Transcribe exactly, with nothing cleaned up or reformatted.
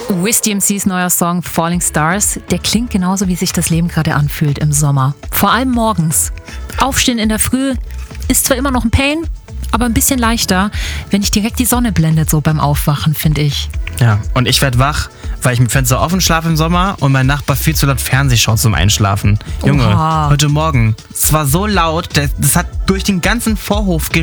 Wiz D M C's neuer Song Falling Stars, der klingt genauso, wie sich das Leben gerade anfühlt im Sommer. Vor allem morgens. Aufstehen in der Früh ist zwar immer noch ein Pain, aber ein bisschen leichter, wenn dich direkt die Sonne blendet, so beim Aufwachen, finde ich. Ja, und ich werde wach, weil ich mit Fenster offen schlafe im Sommer und mein Nachbar viel zu laut Fernseh schaut zum Einschlafen. Junge, Oha. heute Morgen, es war so laut, das hat durch den ganzen Vorhof